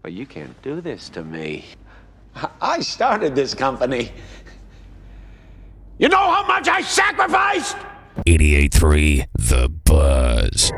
But you can't do this to me. I started this company. You know how much I sacrificed? 88.3 The Buzz.